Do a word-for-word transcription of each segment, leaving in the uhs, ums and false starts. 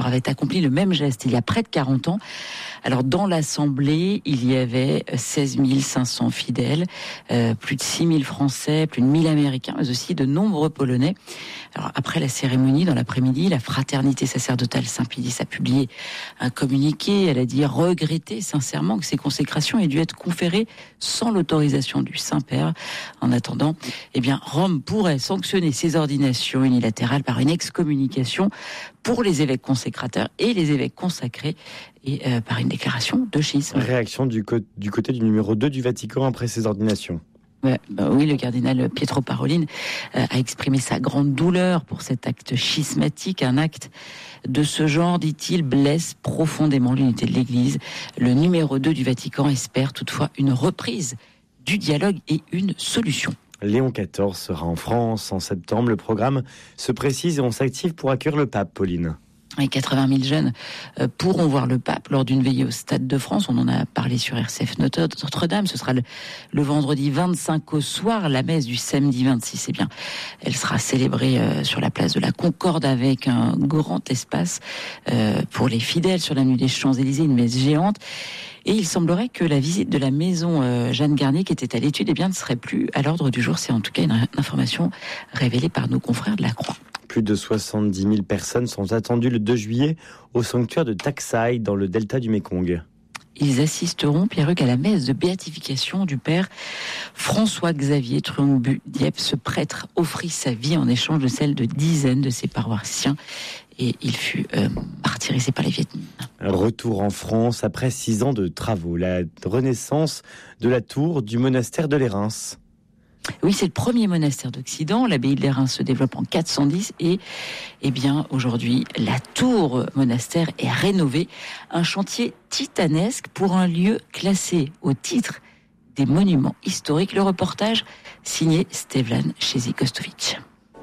avait accompli le même geste il y a près de quarante ans. Alors dans l'Assemblée, il y avait seize mille cinq cents fidèles, euh, plus de six mille Français, plus de mille Américains, mais aussi de nombreux Polonais. Alors après la cérémonie, dans l'après-midi, la fraternité sacerdotale Saint-Pédis a publié un communiqué. Elle a dit regretter sincèrement que ces consécrations aient dû être conférées sans l'autorisation du Saint-Père. En attendant, eh bien, Rome pourrait sanctionner ces ordinations unilatérales par une excommunication pour les évêques consécrateurs et les évêques consacrés et euh, par une déclaration de schisme. Réaction du, co- du côté du numéro deux du Vatican après ces ordinations. Ouais, bah oui, le cardinal Pietro Parolin euh, a exprimé sa grande douleur pour cet acte schismatique. Un acte de ce genre, dit-il, blesse profondément l'unité de l'Église. Le numéro deux du Vatican espère toutefois une reprise du dialogue et une solution. Léon quatorze sera en France en septembre. Le programme se précise et on s'active pour accueillir le pape, Pauline. Et quatre-vingt mille jeunes pourront voir le pape lors d'une veillée au Stade de France. On en a parlé sur R C F Notre-Dame. Ce sera le, le vendredi vingt-cinq au soir. La messe du samedi vingt-six, eh bien, elle sera célébrée euh, sur la place de la Concorde avec un grand espace euh, pour les fidèles sur l'avenue des Champs-Élysées, une messe géante. Et il semblerait que la visite de la maison euh, Jeanne Garnier, qui était à l'étude, eh bien, ne serait plus à l'ordre du jour. C'est en tout cas une information révélée par nos confrères de la Croix. Plus de soixante-dix mille personnes sont attendues le deux juillet au sanctuaire de Taksai dans le delta du Mékong. Ils assisteront, Pierruc, à la messe de béatification du père François-Xavier Truong-Diep. Ce prêtre offrit sa vie en échange de celle de dizaines de ses paroissiens et il fut euh, martyrisé par les Viet Minh. Retour en France après six ans de travaux. La renaissance de la tour du monastère de Lérins. Oui, c'est le premier monastère d'Occident. L'abbaye de Lérins se développe en quatre cent dix et, eh bien, aujourd'hui, la tour monastère est rénovée. Un chantier titanesque pour un lieu classé au titre des monuments historiques. Le reportage signé Stevlan Chezi-Kostovic.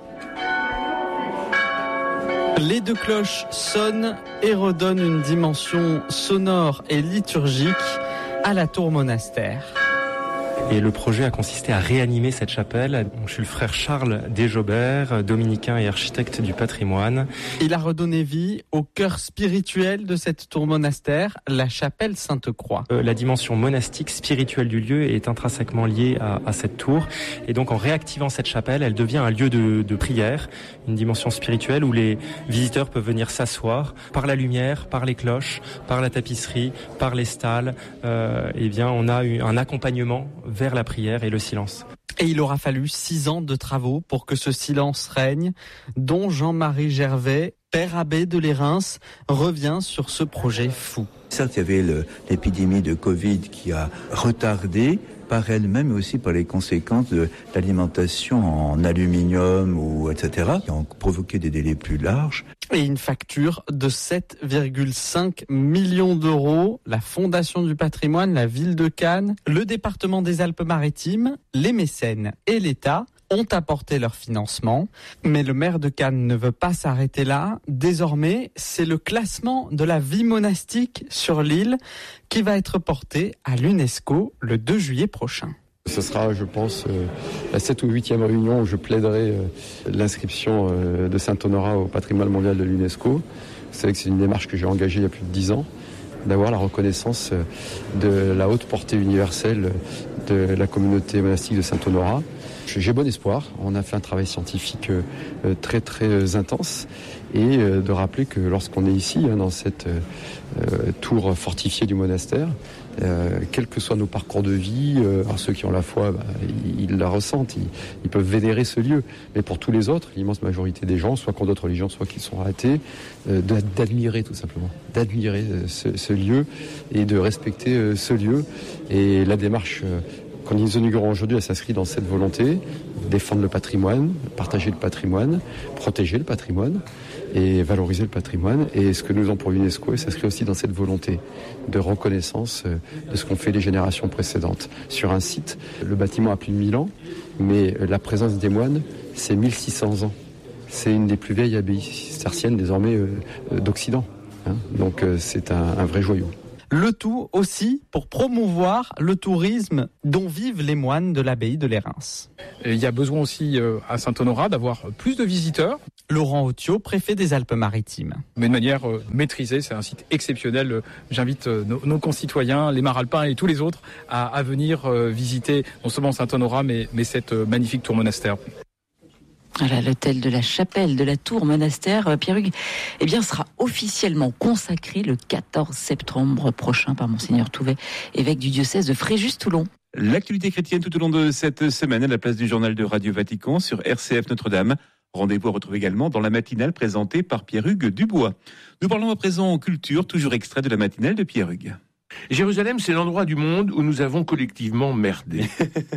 Les deux cloches sonnent et redonnent une dimension sonore et liturgique à la tour monastère. Et le projet a consisté à réanimer cette chapelle. Je suis le frère Charles Desjobert, dominicain et architecte du patrimoine. Il a redonné vie au cœur spirituel de cette tour monastère, la chapelle Sainte-Croix. Euh, la dimension monastique, spirituelle du lieu est intrinsèquement liée à, à cette tour. Et donc en réactivant cette chapelle, elle devient un lieu de, de prière, une dimension spirituelle où les visiteurs peuvent venir s'asseoir par la lumière, par les cloches, par la tapisserie, par les stalles. Euh, eh bien, on a eu un accompagnement vers la prière et le silence. Et il aura fallu six ans de travaux pour que ce silence règne, dont Jean-Marie Gervais, père abbé de Lérins, revient sur ce projet fou. Certes, il y avait le, l'épidémie de Covid qui a retardé par elle-même, mais aussi par les conséquences de l'alimentation en aluminium ou et cetera, qui ont provoqué des délais plus larges. Et une facture de sept virgule cinq millions d'euros. La Fondation du patrimoine, la ville de Cannes, le département des Alpes-Maritimes, les mécènes et l'État ont apporté leur financement. Mais le maire de Cannes ne veut pas s'arrêter là. Désormais, c'est le classement de la vie monastique sur l'île qui va être porté à l'UNESCO le deux juillet prochain. Ce sera, je pense, euh, la septième ou huitième réunion où je plaiderai euh, l'inscription euh, de Saint-Honorat au patrimoine mondial de l'UNESCO. Vous savez que c'est une démarche que j'ai engagée il y a plus de dix ans, d'avoir la reconnaissance euh, de la haute portée universelle de la communauté monastique de Saint-Honorat. J'ai bon espoir. On a fait un travail scientifique euh, très très intense et euh, de rappeler que lorsqu'on est ici, hein, dans cette euh, tour fortifiée du monastère, Euh, quels que soient nos parcours de vie, euh, alors ceux qui ont la foi, bah, ils, ils la ressentent, ils, ils peuvent vénérer ce lieu. Mais pour tous les autres, l'immense majorité des gens, soit qui ont d'autres religions, soit qui sont athées, euh, d'admirer tout simplement, d'admirer euh, ce, ce lieu et de respecter euh, ce lieu. Et la démarche euh, qu'on nous inaugurons aujourd'hui, elle s'inscrit dans cette volonté, défendre le patrimoine, partager le patrimoine, protéger le patrimoine et valoriser le patrimoine. Et ce que nous avons pour l'UNESCO, ça s'inscrit aussi dans cette volonté de reconnaissance de ce qu'ont fait les générations précédentes. Sur un site, le bâtiment a plus de mille ans, mais la présence des moines, c'est mille six cents ans. C'est une des plus vieilles abbayes cisterciennes désormais euh, d'Occident. Hein. Donc euh, c'est un, un vrai joyau. Le tout aussi pour promouvoir le tourisme dont vivent les moines de l'abbaye de Lérins. Il y a besoin aussi à Saint-Honorat d'avoir plus de visiteurs. Laurent Autiot, préfet des Alpes-Maritimes. Mais de manière euh, maîtrisée, c'est un site exceptionnel. J'invite euh, nos, nos concitoyens, les maralpins et tous les autres à, à venir euh, visiter non seulement Saint-Honorat, mais, mais cette euh, magnifique tour monastère. Voilà, l'hôtel de la Chapelle de la Tour Monastère, Pierre-Hugues, eh bien, sera officiellement consacré le quatorze septembre prochain par Monseigneur Touvet, évêque du diocèse de Fréjus-Toulon. L'actualité chrétienne tout au long de cette semaine à la place du journal de Radio Vatican sur R C F Notre-Dame. Rendez-vous à retrouver également dans la matinale présentée par Pierre-Hugues Dubois. Nous parlons à présent en culture, toujours extrait de la matinale de Pierre-Hugues. Jérusalem, c'est l'endroit du monde où nous avons collectivement merdé.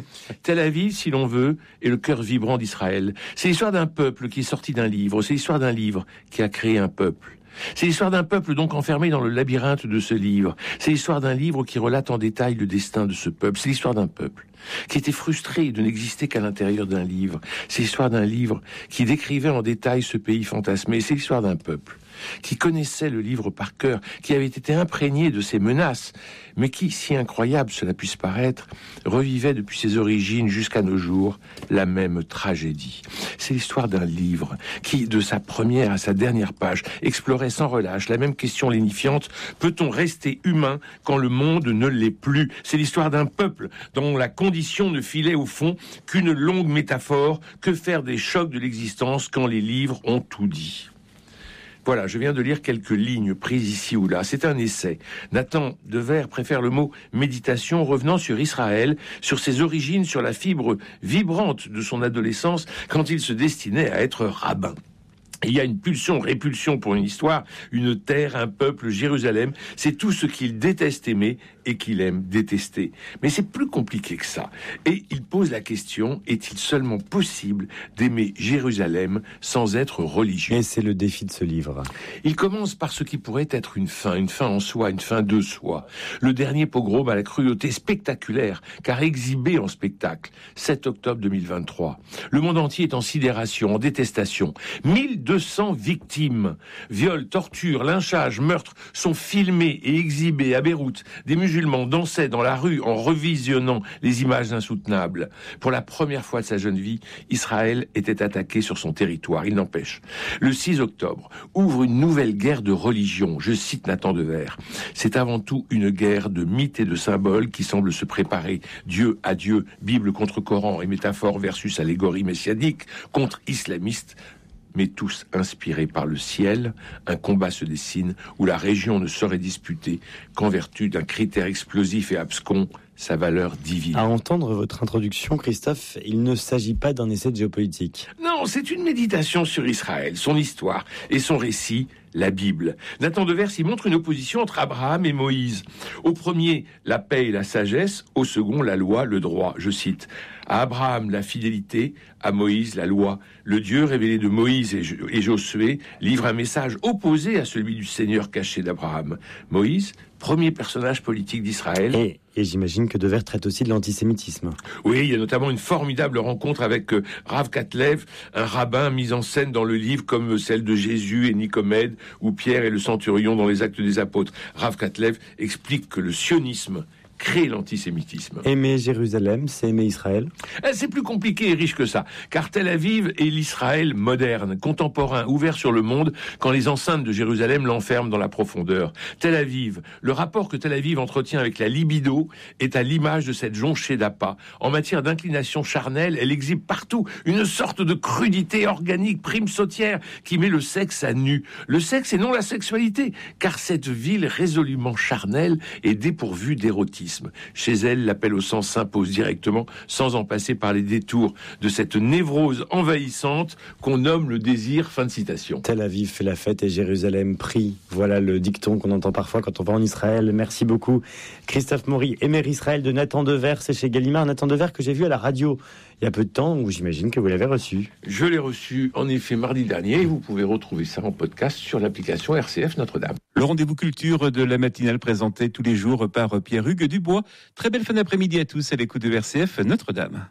Tel Aviv, si l'on veut, est le cœur vibrant d'Israël. C'est l'histoire d'un peuple qui est sorti d'un livre, c'est l'histoire d'un livre qui a créé un peuple. C'est l'histoire d'un peuple donc enfermé dans le labyrinthe de ce livre. C'est l'histoire d'un livre qui relate en détail le destin de ce peuple. C'est l'histoire d'un peuple qui était frustré de n'exister qu'à l'intérieur d'un livre. C'est l'histoire d'un livre qui décrivait en détail ce pays fantasmé. C'est l'histoire d'un peuple qui connaissait le livre par cœur, qui avait été imprégné de ses menaces, mais qui, si incroyable cela puisse paraître, revivait depuis ses origines jusqu'à nos jours la même tragédie. C'est l'histoire d'un livre qui, de sa première à sa dernière page, explorait sans relâche la même question lénifiante: peut-on rester humain quand le monde ne l'est plus? C'est l'histoire d'un peuple dont la condition ne filait au fond qu'une longue métaphore: que faire des chocs de l'existence quand les livres ont tout dit? Voilà, je viens de lire quelques lignes prises ici ou là. C'est un essai. Nathan Devers préfère le mot méditation, revenant sur Israël, sur ses origines, sur la fibre vibrante de son adolescence quand il se destinait à être rabbin. Il y a une pulsion, répulsion pour une histoire, une terre, un peuple, Jérusalem. C'est tout ce qu'il déteste aimer et qu'il aime détester. Mais c'est plus compliqué que ça. Et il pose la question: est-il seulement possible d'aimer Jérusalem sans être religieux? Et c'est le défi de ce livre. Il commence par ce qui pourrait être une fin, une fin en soi, une fin de soi. Le dernier pogrom à la cruauté spectaculaire, car exhibé en spectacle, sept octobre deux mille vingt-trois. Le monde entier est en sidération, en détestation. mille deux cents victimes, viols, tortures, lynchages, meurtres sont filmés et exhibés à Beyrouth. Des musulmans dansaient dans la rue en revisionnant les images insoutenables. Pour la première fois de sa jeune vie, Israël était attaqué sur son territoire. Il n'empêche. Le six octobre ouvre une nouvelle guerre de religion. Je cite Nathan Devers. C'est avant tout une guerre de mythes et de symboles qui semble se préparer. Dieu à Dieu, Bible contre Coran et métaphore versus allégorie messianique contre islamistes, mais tous inspirés par le ciel. Un combat se dessine où la région ne serait disputée qu'en vertu d'un critère explosif et abscon: sa valeur divine. À entendre votre introduction, Christophe, il ne s'agit pas d'un essai de géopolitique. Non, c'est une méditation sur Israël, son histoire et son récit, la Bible. Nathan Devers y montre une opposition entre Abraham et Moïse. Au premier, la paix et la sagesse. Au second, la loi, le droit. Je cite: à Abraham, la fidélité; à Moïse, la loi. Le Dieu révélé de Moïse et Josué livre un message opposé à celui du Seigneur caché d'Abraham. Moïse, premier personnage politique d'Israël. Et, et j'imagine que Devers traite aussi de l'antisémitisme. Oui, il y a notamment une formidable rencontre avec euh, Rav Katlev, un rabbin mis en scène dans le livre comme celle de Jésus et Nicomède, ou Pierre et le centurion dans les Actes des Apôtres. Rav Katlev explique que le sionisme crée l'antisémitisme. Aimer Jérusalem, c'est aimer Israël? C'est plus compliqué et riche que ça, car Tel Aviv est l'Israël moderne, contemporain, ouvert sur le monde, quand les enceintes de Jérusalem l'enferment dans la profondeur. Tel Aviv, le rapport que Tel Aviv entretient avec la libido est à l'image de cette jonchée d'appât. En matière d'inclination charnelle, elle exhibe partout une sorte de crudité organique, prime sautière, qui met le sexe à nu. Le sexe et non la sexualité, car cette ville résolument charnelle est dépourvue d'érotisme. Chez elle, l'appel au sang s'impose directement, sans en passer par les détours de cette névrose envahissante qu'on nomme le désir. Fin de citation. Tel Aviv fait la fête et Jérusalem prie. Voilà le dicton qu'on entend parfois quand on va en Israël. Merci beaucoup, Christophe Maury. Aimer Israël de Nathan Devers, c'est chez Gallimard. Nathan Devers que j'ai vu à la radio il y a peu de temps, où j'imagine que vous l'avez reçu. Je l'ai reçu en effet mardi dernier, et vous pouvez retrouver ça en podcast sur l'application R C F Notre-Dame. Le rendez-vous culture de la matinale présenté tous les jours par Pierre-Hugues Dubois. Très belle fin d'après-midi à tous à l'écoute de R C F Notre-Dame.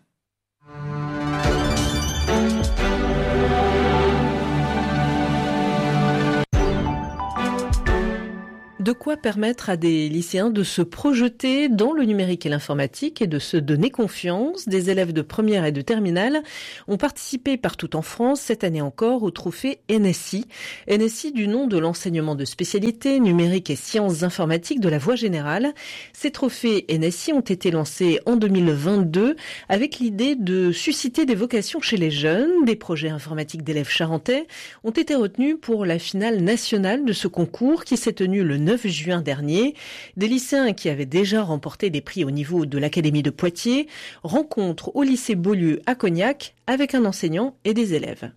De quoi permettre à des lycéens de se projeter dans le numérique et l'informatique et de se donner confiance. Des élèves de première et de terminale ont participé partout en France, cette année encore, au trophée N S I. N S I du nom de l'enseignement de spécialité numérique et sciences informatiques de la voie générale. Ces trophées N S I ont été lancés en deux mille vingt-deux avec l'idée de susciter des vocations chez les jeunes. Des projets informatiques d'élèves charentais ont été retenus pour la finale nationale de ce concours qui s'est tenu le neuf juin dernier. Des lycéens qui avaient déjà remporté des prix au niveau de l'Académie de Poitiers rencontrent au lycée Beaulieu à Cognac avec un enseignant et des élèves.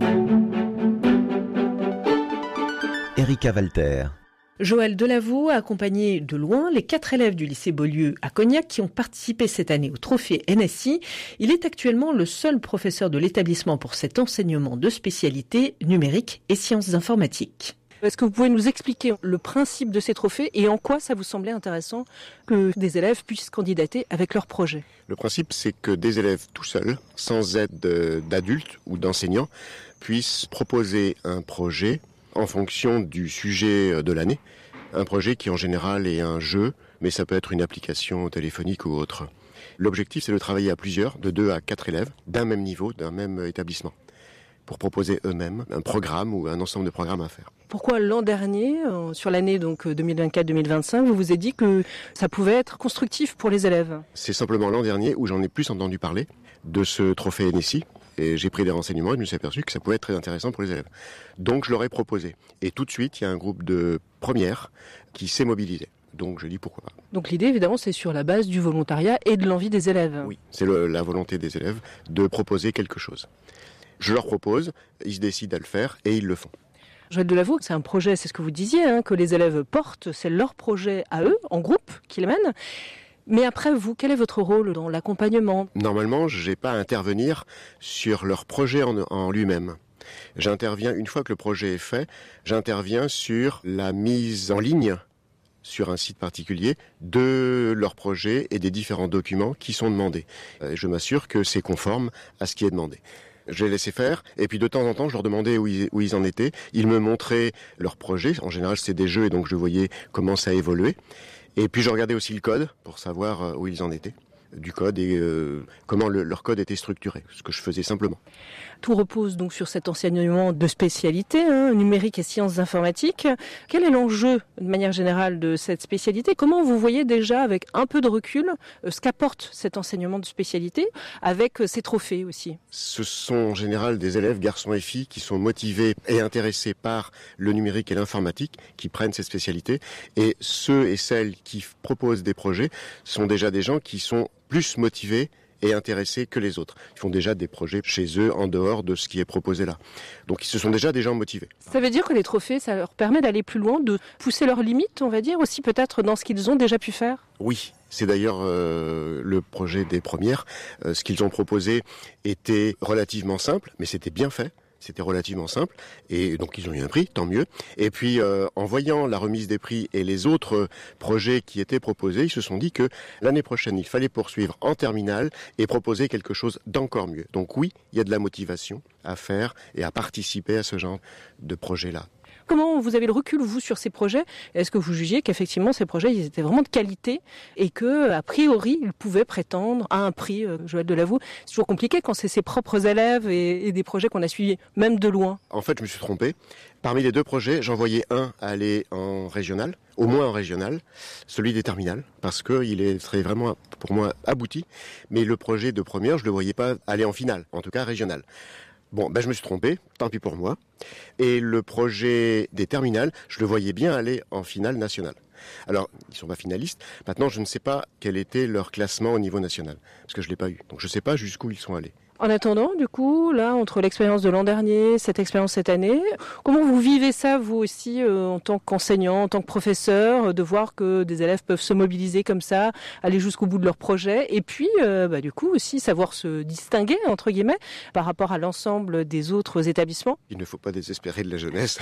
Erika Walter. Joël Delavaux a accompagné de loin les quatre élèves du lycée Beaulieu à Cognac qui ont participé cette année au trophée N S I. Il est actuellement le seul professeur de l'établissement pour cet enseignement de spécialité numérique et sciences informatiques. Est-ce que vous pouvez nous expliquer le principe de ces trophées et en quoi ça vous semblait intéressant que des élèves puissent candidater avec leur projet ? Le principe, c'est que des élèves tout seuls, sans aide d'adultes ou d'enseignants, puissent proposer un projet en fonction du sujet de l'année. Un projet qui en général est un jeu, mais ça peut être une application téléphonique ou autre. L'objectif, c'est de travailler à plusieurs, de deux à quatre élèves, d'un même niveau, d'un même établissement, pour proposer eux-mêmes un programme ou un ensemble de programmes à faire. Pourquoi l'an dernier, sur l'année donc deux mille vingt-quatre deux mille vingt-cinq, vous vous êtes dit que ça pouvait être constructif pour les élèves ? C'est simplement l'an dernier où j'en ai plus entendu parler de ce trophée N S I. Et j'ai pris des renseignements et je me suis aperçu que ça pouvait être très intéressant pour les élèves. Donc je leur ai proposé. Et tout de suite, il y a un groupe de premières qui s'est mobilisé. Donc je dis pourquoi pas. Donc l'idée, évidemment, c'est sur la base du volontariat et de l'envie des élèves. Oui, c'est le, la volonté des élèves de proposer quelque chose. Je leur propose, ils se décident à le faire et ils le font. Joël Delavaux, c'est un projet, c'est ce que vous disiez, hein, que les élèves portent, c'est leur projet à eux, en groupe, qu'ils mènent. Mais après, vous, quel est votre rôle dans l'accompagnement ? Normalement, je n'ai pas à intervenir sur leur projet en, en lui-même. J'interviens, une fois que le projet est fait, j'interviens sur la mise en ligne sur un site particulier de leur projet et des différents documents qui sont demandés. Je m'assure que c'est conforme à ce qui est demandé. Je les laissais faire, et puis de temps en temps, je leur demandais où ils, où ils en étaient. Ils me montraient leur projet. En général, c'est des jeux, et donc je voyais comment ça évoluait. Et puis je regardais aussi le code pour savoir où ils en étaient, du code et euh, comment le, leur code était structuré, ce que je faisais simplement. Tout repose donc sur cet enseignement de spécialité, hein, numérique et sciences informatiques. Quel est l'enjeu, de manière générale, de cette spécialité ? Comment vous voyez déjà, avec un peu de recul, ce qu'apporte cet enseignement de spécialité, avec ces trophées aussi ? Ce sont en général des élèves, garçons et filles, qui sont motivés et intéressés par le numérique et l'informatique, qui prennent ces spécialités. Et ceux et celles qui proposent des projets sont déjà des gens qui sont plus motivés et intéressés que les autres. Ils font déjà des projets chez eux en dehors de ce qui est proposé là. Donc ce sont déjà des gens motivés. Ça veut dire que les trophées, ça leur permet d'aller plus loin, de pousser leurs limites, on va dire, aussi peut-être dans ce qu'ils ont déjà pu faire ? Oui, c'est d'ailleurs euh, le projet des premières. Euh, ce qu'ils ont proposé était relativement simple, mais c'était bien fait. C'était relativement simple, et donc ils ont eu un prix, tant mieux. Et puis, euh, en voyant la remise des prix et les autres projets qui étaient proposés, ils se sont dit que l'année prochaine, il fallait poursuivre en terminale et proposer quelque chose d'encore mieux. Donc oui, il y a de la motivation à faire et à participer à ce genre de projet-là. Comment vous avez le recul, vous, sur ces projets ? Est-ce que vous jugiez qu'effectivement, ces projets, ils étaient vraiment de qualité et que, a priori, ils pouvaient prétendre à un prix, euh, Joël Delavaux ? C'est toujours compliqué quand c'est ses propres élèves et, et des projets qu'on a suivis, même de loin. En fait, je me suis trompé. Parmi les deux projets, j'en voyais un aller en régional, au moins en régional, celui des terminales, parce qu'il est très vraiment, pour moi, abouti. Mais le projet de première, je ne le voyais pas aller en finale, en tout cas régional. Bon, ben je me suis trompé, tant pis pour moi. Et le projet des terminales, je le voyais bien aller en finale nationale. Alors, ils ne sont pas finalistes. Maintenant, je ne sais pas quel était leur classement au niveau national, parce que je ne l'ai pas eu. Donc je ne sais pas jusqu'où ils sont allés. En attendant, du coup, là, entre l'expérience de l'an dernier, cette expérience cette année, comment vous vivez ça, vous aussi, euh, en tant qu'enseignant, en tant que professeur, de voir que des élèves peuvent se mobiliser comme ça, aller jusqu'au bout de leur projet, et puis, euh, bah, du coup, aussi savoir se distinguer, entre guillemets, par rapport à l'ensemble des autres établissements ? Il ne faut pas désespérer de la jeunesse,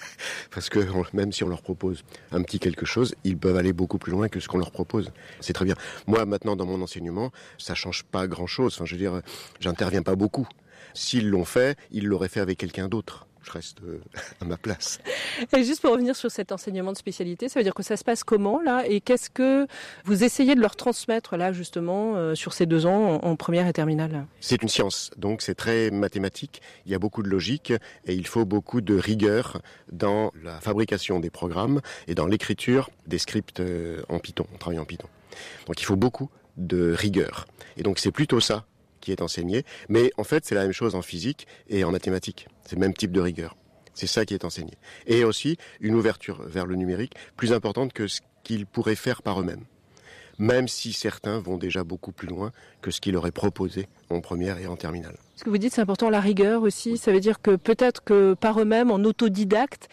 parce que même si on leur propose un petit quelque chose, ils peuvent aller beaucoup plus loin que ce qu'on leur propose. C'est très bien. Moi, maintenant, dans mon enseignement, ça change pas grand-chose. Enfin, je veux dire, j'interviens pas beaucoup. S'ils l'ont fait, ils l'auraient fait avec quelqu'un d'autre. je reste à ma place. Et juste pour revenir sur cet enseignement de spécialité, ça veut dire que ça se passe comment là? Et qu'est-ce que vous essayez de leur transmettre là justement euh, sur ces deux ans en, en première et terminale? C'est une science, donc c'est très mathématique, il y a beaucoup de logique et il faut beaucoup de rigueur dans la fabrication des programmes et dans l'écriture des scripts en Python, on travaille en Python. Donc il faut beaucoup de rigueur. Et donc c'est plutôt ça qui est enseigné, mais en fait c'est la même chose en physique et en mathématiques, c'est le même type de rigueur. C'est ça qui est enseigné. Et aussi une ouverture vers le numérique plus importante que ce qu'ils pourraient faire par eux-mêmes. Même si certains vont déjà beaucoup plus loin que ce qu'ils auraient proposé en première et en terminale. Ce que vous dites, c'est important, la rigueur aussi. Ça veut dire que peut-être que par eux-mêmes, en autodidacte,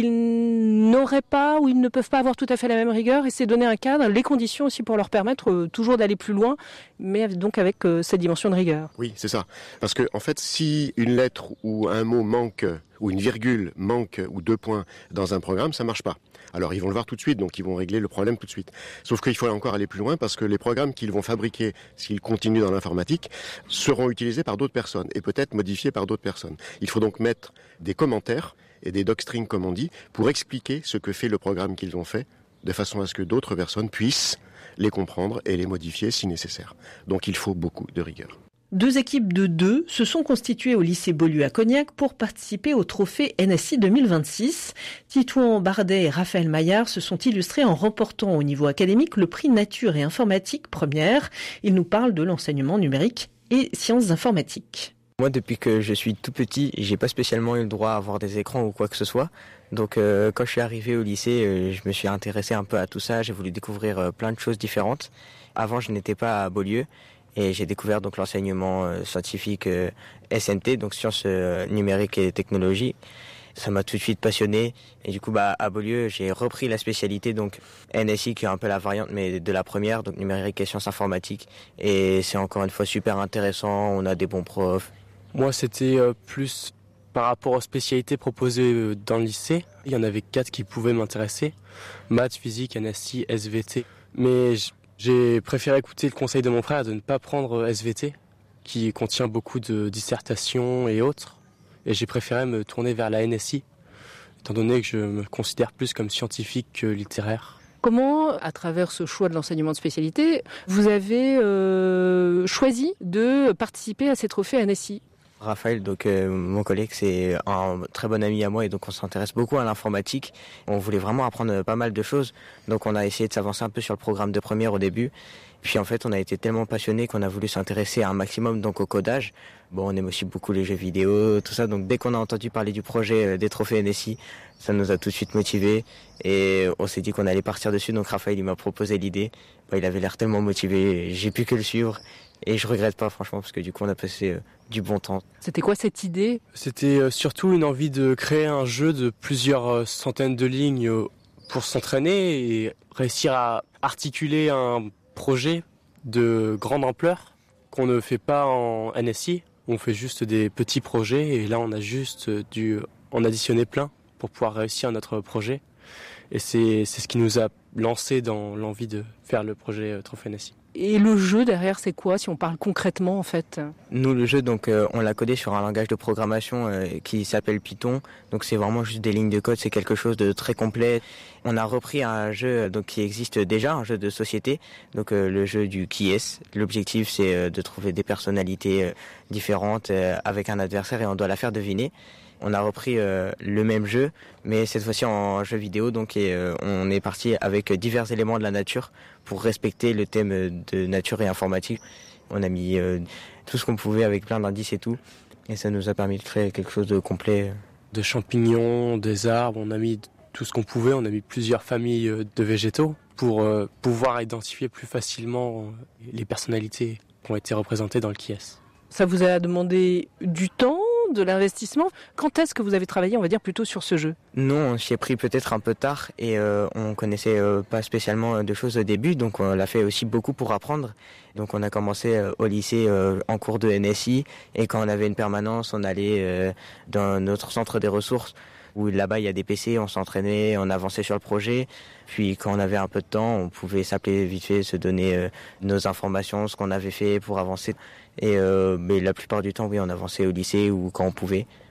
ils n'auraient pas ou ils ne peuvent pas avoir tout à fait la même rigueur, et c'est donner un cadre, les conditions aussi pour leur permettre euh, toujours d'aller plus loin, mais donc avec euh, cette dimension de rigueur. Oui, c'est ça. Parce que en fait, si une lettre ou un mot manque, ou une virgule manque, ou deux points dans un programme, ça marche pas. Alors ils vont le voir tout de suite, donc ils vont régler le problème tout de suite. Sauf qu'il faut encore aller plus loin parce que les programmes qu'ils vont fabriquer, s'ils continuent dans l'informatique, seront utilisés par d'autres personnes et peut-être modifiés par d'autres personnes. Il faut donc mettre des commentaires et des docstrines, comme on dit, pour expliquer ce que fait le programme qu'ils ont fait, de façon à ce que d'autres personnes puissent les comprendre et les modifier si nécessaire. Donc il faut beaucoup de rigueur. Deux équipes de deux se sont constituées au lycée Beaulieu à Cognac pour participer au trophée N S I deux mille vingt-six. Titouan Bardet et Raphaël Maillard se sont illustrés en remportant au niveau académique le prix Nature et Informatique première. Ils nous parlent de l'enseignement numérique et sciences informatiques. Moi, depuis que je suis tout petit, j'ai pas spécialement eu le droit à avoir des écrans ou quoi que ce soit. Donc, euh, quand je suis arrivé au lycée, euh, je me suis intéressé un peu à tout ça. J'ai voulu découvrir euh, plein de choses différentes. Avant, je n'étais pas à Beaulieu et j'ai découvert donc l'enseignement euh, scientifique euh, S N T, donc sciences euh, numériques et technologies. Ça m'a tout de suite passionné et du coup, bah, à Beaulieu, j'ai repris la spécialité donc N S I qui est un peu la variante mais de la première, donc numérique et sciences informatiques. Et c'est encore une fois super intéressant. On a des bons profs. Moi, c'était euh, plus par rapport aux spécialités proposées euh, dans le lycée. Il y en avait quatre qui pouvaient m'intéresser. Maths, physique, N S I, S V T. Mais j'ai préféré écouter le conseil de mon frère de ne pas prendre S V T, qui contient beaucoup de dissertations et autres. Et j'ai préféré me tourner vers la N S I, étant donné que je me considère plus comme scientifique que littéraire. Comment, à travers ce choix de l'enseignement de spécialité, vous avez euh, choisi de participer à ces trophées N S I ? Raphaël, donc euh, mon collègue, c'est un très bon ami à moi et donc on s'intéresse beaucoup à l'informatique. On voulait vraiment apprendre pas mal de choses, donc on a essayé de s'avancer un peu sur le programme de première au début. Puis en fait, on a été tellement passionnés qu'on a voulu s'intéresser à un maximum donc au codage. Bon, on aime aussi beaucoup les jeux vidéo, tout ça. Donc dès qu'on a entendu parler du projet des trophées N S I, ça nous a tout de suite motivés et on s'est dit qu'on allait partir dessus. Donc Raphaël, il m'a proposé l'idée. Bah, il avait l'air tellement motivé, j'ai pu que le suivre. Et je regrette pas franchement parce que du coup on a passé euh, du bon temps. C'était quoi cette idée ? C'était euh, surtout une envie de créer un jeu de plusieurs euh, centaines de lignes euh, pour s'entraîner et réussir à articuler un projet de grande ampleur qu'on ne fait pas en N S I. On fait juste des petits projets et là on a juste dû en additionner plein pour pouvoir réussir notre projet. Et c'est, c'est ce qui nous a lancé dans l'envie de faire le projet euh, Trophée N S I. Et le jeu derrière, c'est quoi, si on parle concrètement en fait ? Nous, le jeu, donc, euh, on l'a codé sur un langage de programmation euh, qui s'appelle Python. Donc c'est vraiment juste des lignes de code, c'est quelque chose de très complet. On a repris un jeu donc qui existe déjà, un jeu de société, donc euh, le jeu du Qui est. L'objectif, c'est euh, de trouver des personnalités euh, différentes euh, avec un adversaire et on doit la faire deviner. On a repris euh, le même jeu, mais cette fois-ci en jeu vidéo, donc et, euh, on est parti avec divers éléments de la nature pour respecter le thème de nature et informatique. On a mis euh, tout ce qu'on pouvait avec plein d'indices et tout, et ça nous a permis de créer quelque chose de complet. De champignons, des arbres, on a mis tout ce qu'on pouvait, on a mis plusieurs familles de végétaux pour euh, pouvoir identifier plus facilement les personnalités qui ont été représentées dans le Qui est. Ça vous a demandé du temps ? De l'investissement. Quand est-ce que vous avez travaillé, on va dire, plutôt sur ce jeu ? Non, on s'y est pris peut-être un peu tard et euh, on connaissait euh, pas spécialement de choses au début, donc on l'a fait aussi beaucoup pour apprendre. Donc on a commencé euh, au lycée euh, en cours de N S I et quand on avait une permanence, on allait euh, dans notre centre des ressources où là-bas il y a des P C, on s'entraînait, on avançait sur le projet. Puis quand on avait un peu de temps, on pouvait s'appeler vite fait, se donner euh, nos informations, ce qu'on avait fait pour avancer. Et euh, mais la plupart du temps, oui, on avançait au lycée ou quand on pouvait.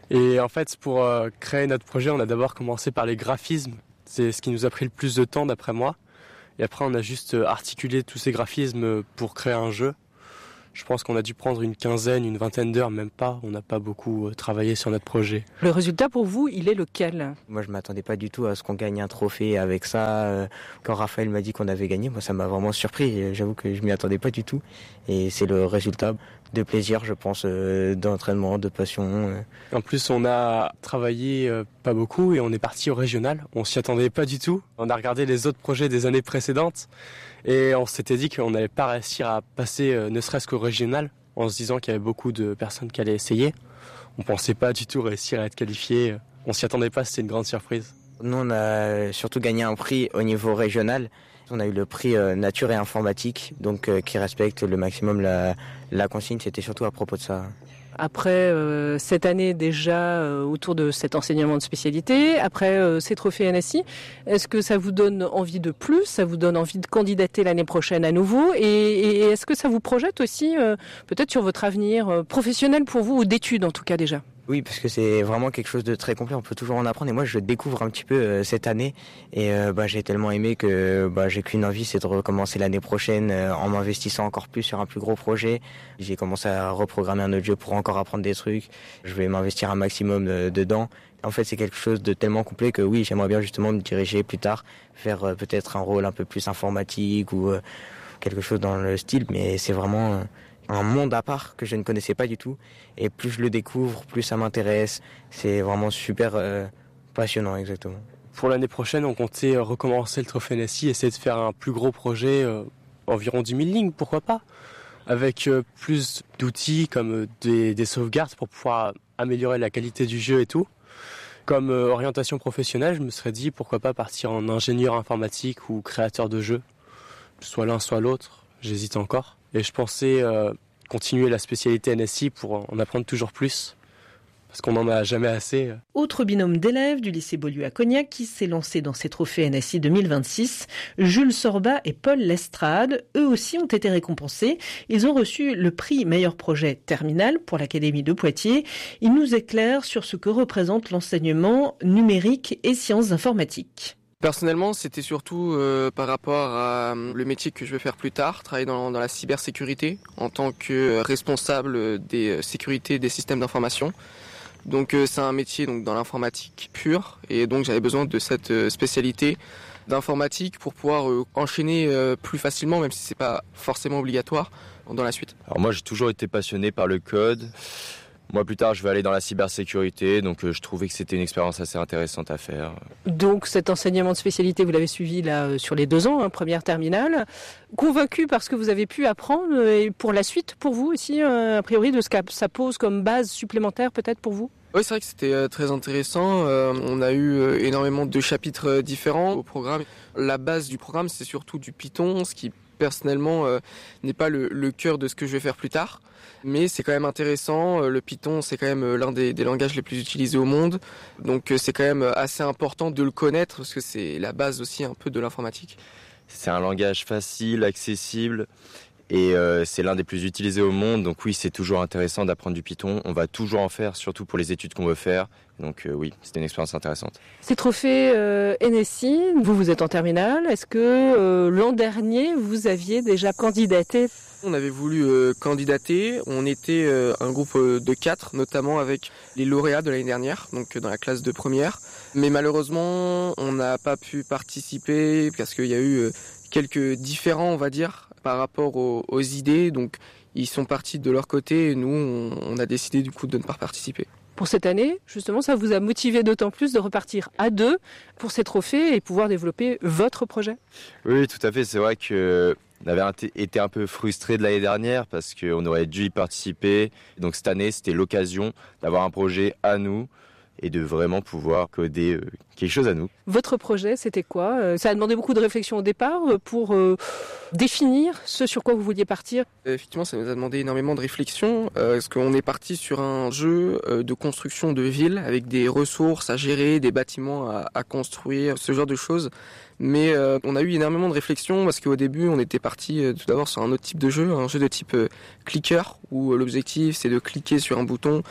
Et en fait, pour euh, créer notre projet, on a d'abord commencé par les graphismes. C'est ce qui nous a pris le plus de temps d'après moi. Et après, on a juste articulé tous ces graphismes pour créer un jeu. Je pense qu'on a dû prendre une quinzaine, une vingtaine d'heures, même pas. On n'a pas beaucoup travaillé sur notre projet. Le résultat pour vous, il est lequel ? Moi, je m'attendais pas du tout à ce qu'on gagne un trophée avec ça. Quand Raphaël m'a dit qu'on avait gagné, moi, ça m'a vraiment surpris. J'avoue que je m'y attendais pas du tout. Et c'est le résultat de plaisir, je pense, d'entraînement, de passion. En plus, on a travaillé pas beaucoup et on est parti au régional. On s'y attendait pas du tout. On a regardé les autres projets des années précédentes et on s'était dit qu'on n'allait pas réussir à passer ne serait-ce qu'au régional en se disant qu'il y avait beaucoup de personnes qui allaient essayer. On pensait pas du tout réussir à être qualifié. On s'y attendait pas, c'était une grande surprise. Nous, on a surtout gagné un prix au niveau régional. On a eu le prix euh, nature et informatique, donc euh, qui respecte le maximum la, la consigne. C'était surtout à propos de ça. Après euh, cette année déjà euh, autour de cet enseignement de spécialité, après euh, ces trophées N S I, est-ce que ça vous donne envie de plus ? Ça vous donne envie de candidater l'année prochaine à nouveau ? Et, et est-ce que ça vous projette aussi euh, peut-être sur votre avenir euh, professionnel pour vous, ou d'études en tout cas déjà ? Oui, parce que c'est vraiment quelque chose de très complet, on peut toujours en apprendre. Et moi, je découvre un petit peu euh, cette année. Et euh, bah, j'ai tellement aimé que bah, j'ai qu'une envie, c'est de recommencer l'année prochaine euh, en m'investissant encore plus sur un plus gros projet. J'ai commencé à reprogrammer un autre jeu pour encore apprendre des trucs. Je vais m'investir un maximum euh, dedans. En fait, c'est quelque chose de tellement complet que oui, j'aimerais bien justement me diriger plus tard, faire euh, peut-être un rôle un peu plus informatique ou euh, quelque chose dans le style. Mais c'est vraiment... Euh, un monde à part que je ne connaissais pas du tout. Et plus je le découvre, plus ça m'intéresse. C'est vraiment super euh, passionnant, exactement. Pour l'année prochaine, on comptait recommencer le trophée N S I, essayer de faire un plus gros projet, euh, environ dix mille lignes, pourquoi pas, avec euh, plus d'outils comme des, des sauvegardes pour pouvoir améliorer la qualité du jeu et tout. Comme euh, orientation professionnelle, je me serais dit pourquoi pas partir en ingénieur informatique ou créateur de jeux. Soit l'un, soit l'autre, j'hésite encore. Et je pensais euh, continuer la spécialité N S I pour en apprendre toujours plus, parce qu'on n'en a jamais assez. Autre binôme d'élèves du lycée Beaulieu à Cognac qui s'est lancé dans ces trophées N S I deux mille vingt-six, Jules Sorba et Paul Lestrade, eux aussi ont été récompensés. Ils ont reçu le prix meilleur projet terminal pour l'Académie de Poitiers. Ils nous éclairent sur ce que représente l'enseignement numérique et sciences informatiques. Personnellement, c'était surtout euh, par rapport à euh, le métier que je vais faire plus tard, travailler dans, dans la cybersécurité en tant que responsable des euh, sécurités des systèmes d'information. Donc euh, c'est un métier donc dans l'informatique pure et donc j'avais besoin de cette euh, spécialité d'informatique pour pouvoir euh, enchaîner euh, plus facilement, même si c'est pas forcément obligatoire dans la suite. Alors moi, j'ai toujours été passionné par le code. Moi, plus tard, je vais aller dans la cybersécurité, donc euh, je trouvais que c'était une expérience assez intéressante à faire. Donc cet enseignement de spécialité, vous l'avez suivi là euh, sur les deux ans, hein, première terminale. Convaincu par ce que vous avez pu apprendre euh, et pour la suite, pour vous aussi, euh, a priori, de ce que ça pose comme base supplémentaire peut-être pour vous ? Oui, c'est vrai que c'était euh, très intéressant. Euh, on a eu euh, énormément de chapitres euh, différents au programme. La base du programme, c'est surtout du Python, ce qui personnellement euh, n'est pas le, le cœur de ce que je vais faire plus tard. Mais c'est quand même intéressant. Le Python, c'est quand même l'un des, des langages les plus utilisés au monde. Donc c'est quand même assez important de le connaître parce que c'est la base aussi un peu de l'informatique. C'est un langage facile, accessible et euh, c'est l'un des plus utilisés au monde. Donc oui, c'est toujours intéressant d'apprendre du Python. On va toujours en faire, surtout pour les études qu'on veut faire. Donc euh, oui, c'était une expérience intéressante. Ces trophées euh, N S I, vous, vous êtes en terminale. Est-ce que euh, l'an dernier, vous aviez déjà candidaté ? On avait voulu euh, candidater. On était euh, un groupe euh, de quatre, notamment avec les lauréats de l'année dernière, donc euh, dans la classe de première. Mais malheureusement, on n'a pas pu participer parce qu'il y a eu euh, quelques différends, on va dire, par rapport aux, aux idées. Donc ils sont partis de leur côté et nous, on, on a décidé du coup de ne pas participer. Pour cette année, justement, ça vous a motivé d'autant plus de repartir à deux pour ces trophées et pouvoir développer votre projet ? Oui, tout à fait. C'est vrai que on avait été un peu frustrés de l'année dernière parce qu'on aurait dû y participer. Donc cette année, c'était l'occasion d'avoir un projet à nous et de vraiment pouvoir coder euh, quelque chose à nous. Votre projet, c'était quoi ? Ça a demandé beaucoup de réflexion au départ pour euh, définir ce sur quoi vous vouliez partir. Effectivement, ça nous a demandé énormément de réflexion, euh, parce qu'on est parti sur un jeu euh, de construction de ville avec des ressources à gérer, des bâtiments à, à construire, ce genre de choses. Mais euh, on a eu énormément de réflexion parce qu'au début, on était parti euh, tout d'abord sur un autre type de jeu, un jeu de type euh, clicker, où euh, l'objectif c'est de cliquer sur un bouton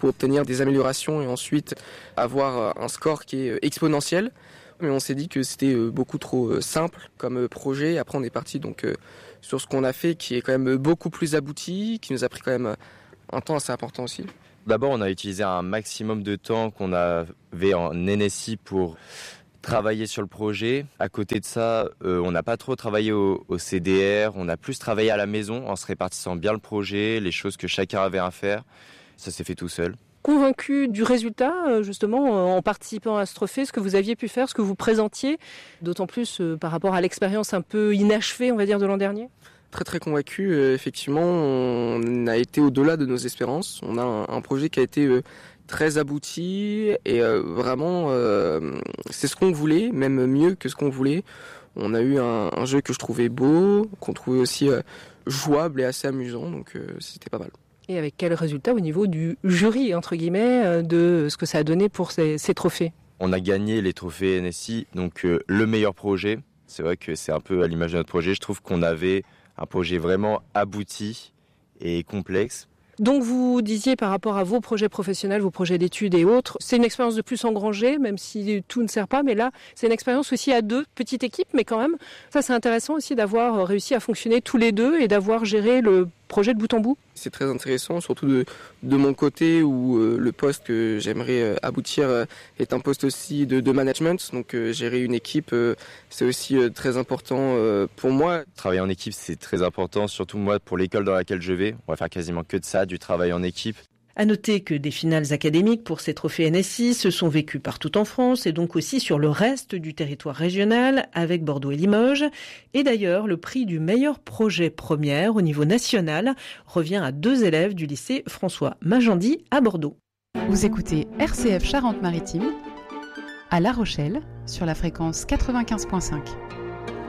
pour obtenir des améliorations et ensuite avoir un score qui est exponentiel. Mais on s'est dit que c'était beaucoup trop simple comme projet. Après, on est parti donc sur ce qu'on a fait, qui est quand même beaucoup plus abouti, qui nous a pris quand même un temps assez important aussi. D'abord, on a utilisé un maximum de temps qu'on avait en N S I pour travailler sur le projet. À côté de ça, euh, on n'a pas trop travaillé au, au C D R, on a plus travaillé à la maison en se répartissant bien le projet, les choses que chacun avait à faire. Ça s'est fait tout seul. Convaincu du résultat, justement, en participant à ce trophée, ce que vous aviez pu faire, ce que vous présentiez, d'autant plus euh, par rapport à l'expérience un peu inachevée, on va dire, de l'an dernier ? Très très convaincu, euh, effectivement, on a été au-delà de nos espérances. On a un, un projet qui a été euh, très abouti et euh, vraiment, euh, c'est ce qu'on voulait, même mieux que ce qu'on voulait. On a eu un, un jeu que je trouvais beau, qu'on trouvait aussi euh, jouable et assez amusant, donc euh, c'était pas mal. Et avec quel résultat au niveau du jury, entre guillemets, de ce que ça a donné pour ces, ces trophées ? On a gagné les trophées N S I, donc euh, le meilleur projet. C'est vrai que c'est un peu à l'image de notre projet. Je trouve qu'on avait un projet vraiment abouti et complexe. Donc vous disiez par rapport à vos projets professionnels, vos projets d'études et autres, c'est une expérience de plus engrangée, même si tout ne sert pas, mais là c'est une expérience aussi à deux, petite équipe, mais quand même, ça c'est intéressant aussi d'avoir réussi à fonctionner tous les deux et d'avoir géré le projet de bout en bout. C'est très intéressant, surtout de, de mon côté où euh, le poste que j'aimerais euh, aboutir euh, est un poste aussi de, de management. Donc euh, gérer une équipe, euh, c'est aussi euh, très important euh, pour moi. Travailler en équipe, c'est très important, surtout moi pour l'école dans laquelle je vais. On va faire quasiment que de ça, du travail en équipe. À noter que des finales académiques pour ces trophées N S I se sont vécues partout en France et donc aussi sur le reste du territoire régional avec Bordeaux et Limoges. Et d'ailleurs, le prix du meilleur projet première au niveau national revient à deux élèves du lycée François Magendie à Bordeaux. Vous écoutez R C F Charente-Maritime à La Rochelle sur la fréquence quatre-vingt-quinze virgule cinq.